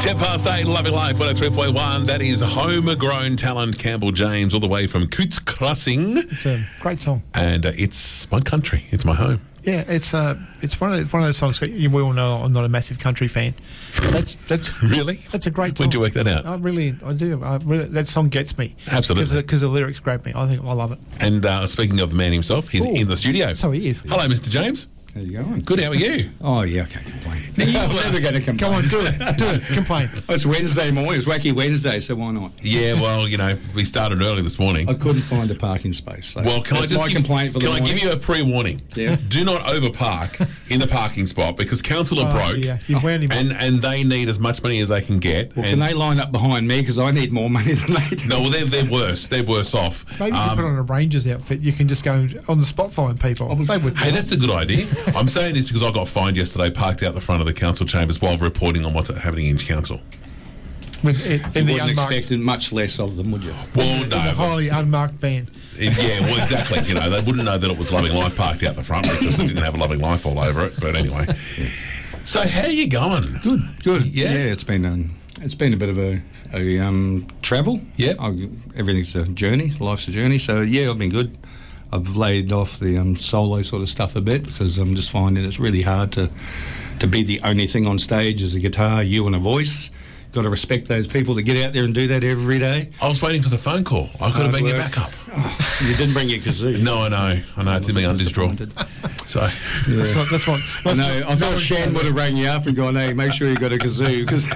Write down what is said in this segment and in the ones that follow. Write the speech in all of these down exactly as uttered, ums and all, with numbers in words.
Ten past eight, Loving Life, one oh three point one. That is homegrown talent Campbell James, all the way from Coots Crossing. It's a great song. And uh, it's my country. It's my home. Yeah, it's uh, it's one of the, one of those songs that you, we all know. I'm not a massive country fan. That's that's Really? That's a great song. When did you work that out? I really, I do. I really, that song gets me. Absolutely. Because the lyrics grab me. I think I love it. And uh, speaking of the man himself, he's Ooh. in the studio. So he is. Hello, Mister James. How you going? Good, how are you? Oh, yeah, I can't complain. Now, you, I'm uh, never going to complain. Come on, do it. Do it. Complain. It's Wednesday morning. It's Wacky Wednesday, so why not? Yeah, well, you know, we started early this morning. I couldn't find a parking space. So Well, can I that's just my give, complaint for can the I morning. give you a pre-warning? Yeah. Do not overpark in the parking spot because council are Oh, broke yeah, you've wound him up. and, and they need as much money as they can get. Well, and, can they line up behind me because I need more money than they do? No, well, they're, they're worse. They're worse off. Maybe if you Um, put on a Rangers outfit, you can just go on the spot find people. They would. Hey, that's a good idea. I'm saying this because I got fined yesterday, parked out the front of the council chambers while reporting on what's happening in council. With, in, You in the wouldn't unmarked, expect much less of them, would you? Well, in the no. highly unmarked van. It- yeah, well, exactly. You know, they wouldn't know that it was Loving Life parked out the front because it didn't have a Loving Life all over it. But anyway. So how are you going? Good, good. Yeah? Yeah, it's been um, it's been a bit of a, a um, travel. Yep. I, everything's a journey. Life's a journey. So yeah, I've been good. I've laid off the um, solo sort of stuff a bit because I'm just finding it's really hard to to be the only thing on stage as a guitar, you and a voice. Got to respect those people that get out there and do that every day. I was waiting for the phone call. I could have been your work. backup. You didn't bring your kazoo. No, I know. I know. It's in my undies drawer. Disappointed. So, That's what. That's what. I That's know. what- I thought Shan would have rang you up and gone, "Hey, make sure you got a kazoo." Because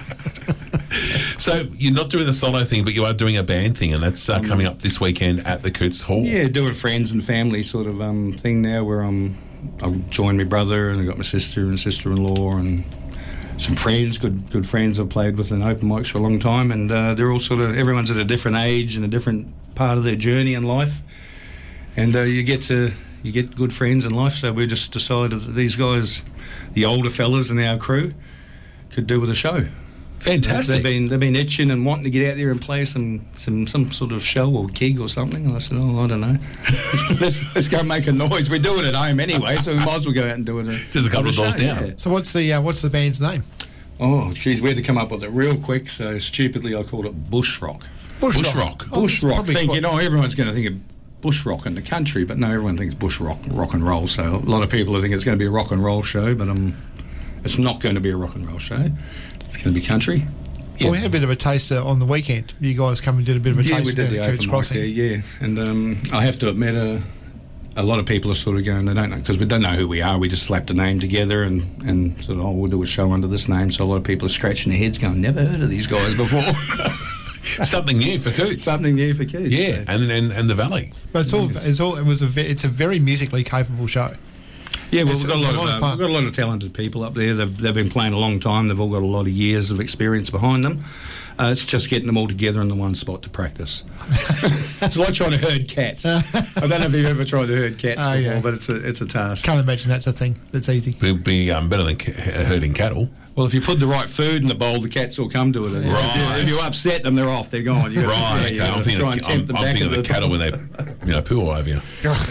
so you're not doing the solo thing, but you are doing a band thing, and that's uh, coming up this weekend at the Coots Hall. yeah, doing friends and family sort of um, thing now, where I'm I've joined my brother and I got my sister and sister-in-law and some friends, good good friends I've played with in open mics for a long time, and uh, they're all sort of everyone's at a different age and a different part of their journey in life, and uh, you get to you get good friends in life. So we just decided that these guys, the older fellas in our crew, could do with a show. Fantastic. They've been they've been itching and wanting to get out there and play some, some, some sort of show or gig or something. And I said, oh, I don't know. let's let's go make a noise. We're doing it at home anyway, so we might as well go out and do it. Just a couple of doors down. Yeah. So what's the uh, what's the band's name? Oh, geez, we had to come up with it real quick. So stupidly, I called it Bush Rock. Bush, Bush Rock. Rock. Oh, Bush it's Rock. probably Think quite- you know everyone's going to think of Bush Rock in the country, but no, everyone thinks Bush Rock, rock and roll. So a lot of people think it's going to be a rock and roll show, but um, it's not going to be a rock and roll show. It's going to be country. Well, we had a bit of a taster on the weekend. You guys come and did a bit of a Yeah, taster we did the down at open Coots mic Crossing. there, yeah. And um, I have to admit, uh, a lot of people are sort of going, they don't know, because we don't know who we are. We just slapped a name together and, and sort of, oh, we'll do a show under this name. So a lot of people are scratching their heads going, never heard of these guys before. Something new for Coots. Something new for kids. Yeah, So. and, and and the Valley. But it's all. It's all. It was a. ve- It's a very musically capable show. Yeah, well, It's we've got a a lot, lot of, of uh, fun. we've got a lot of talented people up there. They've, they've been playing a long time. They've all got a lot of years of experience behind them. Uh, it's just getting them all together in the one spot to practice. It's like trying to herd cats. I don't know if you've ever tried to herd cats Oh, before, yeah. but it's a it's a task. Can't imagine that's a thing. That's easy. It'll be um, better than ca- herding cattle. Well, if you put the right food in the bowl, the cats will come to it. If you- Right. If you upset them, they're off. They're gone. You gotta- Right, yeah, okay. you I'm gotta thinking, try of, and tempt I'm, the I'm back thinking of of the cattle when they, you know, poo all over you.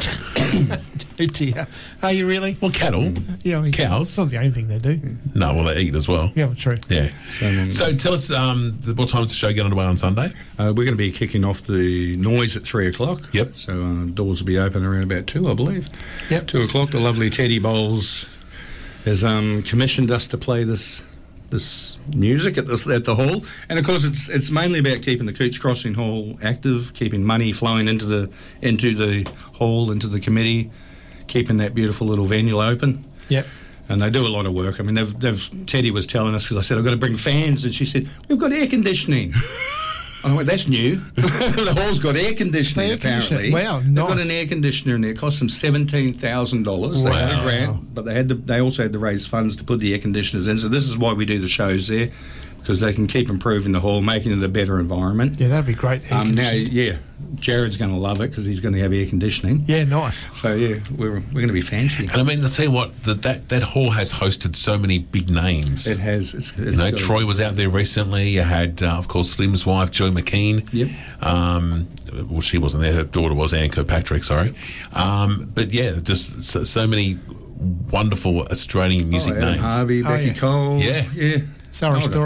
Oh dear. Are you really? Well, cattle. Yeah. I mean, Cows. It's not the only thing they do. No, well, they eat as well. Yeah, true. Yeah. So, um, So tell us, um, the- what time's the show get underway on Sunday? Uh, we're going to be kicking off the noise at three o'clock. Yep. So uh, doors will be open around about two, I believe. Yep. Two o'clock. The lovely Teddy Bowles has um, commissioned us to play this this music at this at the hall, and of course it's it's mainly about keeping the Coots Crossing Hall active, keeping money flowing into the into the hall, into the committee, keeping that beautiful little venue open. Yep. And they do a lot of work. I mean, they've, they've Teddy was telling us, because I said, I've got to bring fans, and she said, we've got air conditioning. I went, that's new. The hall's got air conditioning, Air apparently. conditioning. Wow, They've got nice. an air conditioner in there. It cost them seventeen thousand dollars. They had a Wow. grant, but they had to, they also had to raise funds to put the air conditioners in. So this is why we do the shows there, because they can keep improving the hall, making it a better environment. Yeah, that'd be great. Air Um, now, conditioning. yeah, Jared's going to love it because he's going to have air conditioning. Yeah, nice. So, yeah, we're, we're going to be fancy. And I mean, I'll tell you what, that, that, that hall has hosted so many big names. It has. It's, it's You know, got- Troy was out there recently. You had, uh, of course, Slim's wife, Joy McKean. Yep. Um, well, she wasn't there. Her daughter was, Anne Kirkpatrick, sorry. Um, but, yeah, just so, so many wonderful Australian music oh, Adam names. Harvey, Oh, Becky yeah. Cole. Yeah. Yeah. Sarah Oh, Storer.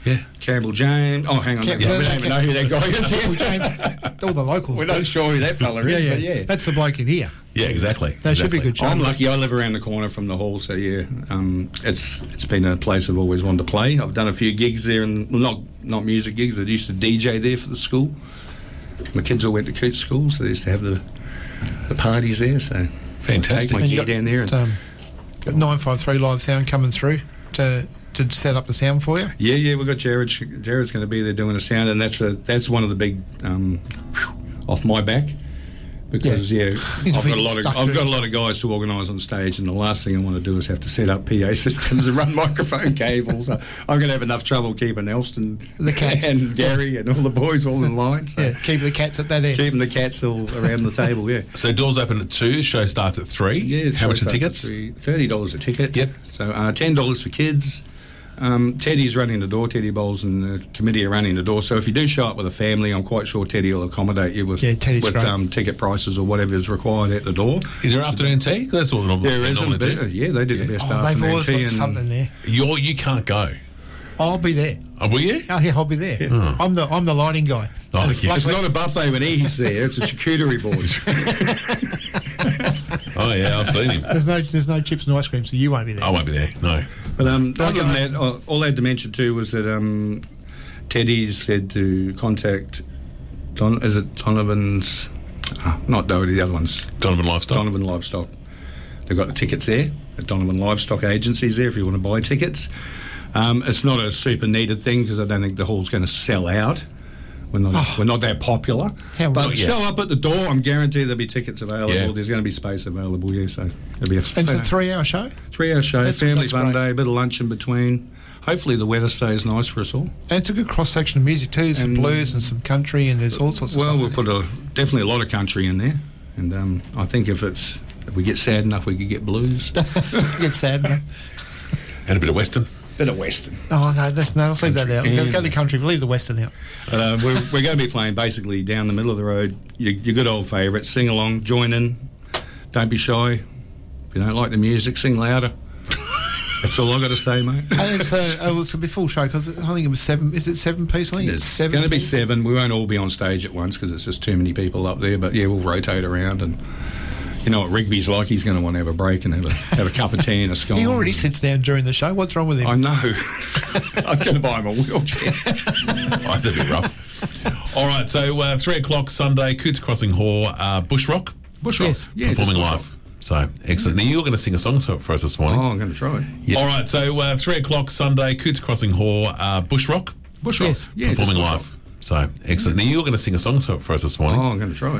Yeah. Campbell James. Oh, hang on. Cam- yeah, no, we no, don't even Cam- know who that guy is. Campbell James, all the locals. We're not sure who that fella yeah, is, yeah. but yeah. That's the bloke in here. Yeah, exactly. That should be exactly. a good show. I'm lucky. I live around the corner from the hall, so yeah, um, it's it's been a place I've always wanted to play. I've done a few gigs there, and well, not not music gigs. I used to D J there for the school. My kids all went to Coote School, so they used to have the the parties there. So Fantastic. take my And you gear got, down there. And, um, got nine five three live sound coming through to to set up the sound for you. yeah, yeah, we've got Jared. Jared's going to be there doing the sound, and that's a that's one of the big um, off my back. Because yeah, He's I've got a lot of stuck I've to got a himself. lot of guys to organise on stage, and the last thing I want to do is have to set up P A systems and run microphone cables. I'm going to have enough trouble keeping Elston, The cats. and Gary, and all the boys all in line. So Yeah, keep the cats at that end. keeping the cats all around the table. Yeah, So doors open at two. Show starts at three. yeah. How much are tickets? Thirty dollars a ticket. Yep. So uh, ten dollars for kids. Um, Teddy's running the door. Teddy Bowles and the committee are running the door. So if you do show up with a family, I'm quite sure Teddy will accommodate you with Yeah, Teddy's with great. um, ticket prices or whatever is required at the door. Is there afternoon tea? That's what normally, There they is, normally a bit- do. yeah, they do the best Oh, they've afternoon always tea got and something there. You're, you can't go. I'll be there. Oh, will you? Oh yeah, I'll be there. Oh. I'm the I'm the lighting guy. Oh, And yeah. It's luckily- not a buffet when he's there. It's a charcuterie board. Oh, yeah, I've seen him. There's no there's no chips and ice cream, so you won't be there. I won't be there. No. But um, But other I than that, uh, all I had to mention too was that um, Teddy's said to contact Don. Is it Donovan's? Uh, not Doherty. The other one's Donovan Livestock. Donovan Livestock. They've got the tickets there. The Donovan Livestock agencies there if you want to buy tickets. Um, it's not a super needed thing because I don't think the hall's going to sell out. We're not, Oh. we're not that popular. How But rude. yeah. show up at the door. I'm guaranteed there'll be tickets available. Yeah. There's going to be space available. Yeah, so it'll be a And it's a fa- three hour show. three-hour show. That's- family that's fun great. day. A bit of lunch in between. Hopefully the weather stays nice for us all. And it's a good cross section of music too. Some And- blues and some country, and there's all sorts of Well, stuff. we'll put a definitely a lot of country in there, and um, I think if it's if we get sad enough, we could get blues. Get sad, man. And a bit of Western. Bit of western. Oh no, let's no, let's leave that out. Country Go, and- go to country. Leave the western out. Uh, we're we're going to be playing basically down the middle of the road. Your, your good old favourite. Sing along, join in. Don't be shy. If you don't like the music, sing louder. That's all I got to say, mate. And it's a, oh, it's a bit full show because I think it was seven. Is it seven piece? I think it's, It's seven. going to be piece. seven. We won't all be on stage at once because it's just too many people up there. But yeah, we'll rotate around, and you know what Rigby's like. He's going to want to have a break and have a have a cup of tea and a scone. He already sits down during the show. What's wrong with him? I know. I was going to buy him a wheelchair. Oh, that'd be rough. All right, so uh, three o'clock Sunday, Cootes Crossing Hall, uh, Bush Rock. Bush Yes. Rock. Yeah, performing just Bush live. So excellent. Now you're going to sing a song to, for us this Rock. morning. Oh, I'm going to try. Yeah. All right, so uh, three o'clock Sunday, Cootes Crossing Hall, uh, Bush Rock. Bush Rock. Yes. Yeah, just performing Bush live. So excellent. Now you're going to sing a song to, for us this Rock. morning. Oh, I'm going to try.